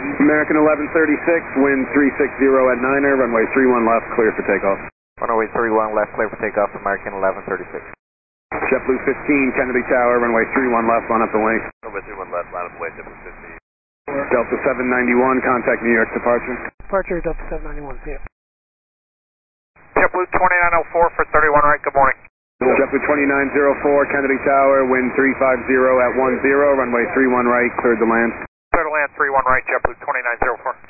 American 1136, wind 360 at Niner, runway 31 left, clear for takeoff. Runway 31 left, clear for takeoff, American 1136. JetBlue 15, Kennedy Tower, runway 31 left, line up the wing. Runway 31 left, line up the way, JetBlue 15. Delta 791, contact New York departure. Departure Delta 791, see ya. JetBlue 2904 for 31 right, good morning. JetBlue 2904, Kennedy Tower, wind 350 at 10, runway 31 right, cleared to land. Clear to land 31 right, JetBlue 2904.